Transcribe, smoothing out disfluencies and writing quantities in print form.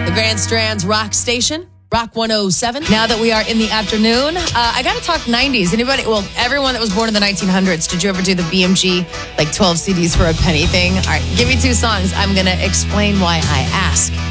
The Grand Strand's Rock Station, Rock 107. Now that we are in the afternoon, I got to talk 90s. Everyone that was born in the 1900s, did you ever do the BMG, 12 CDs for a penny thing? All right, give me 2 songs. I'm going to explain why I ask.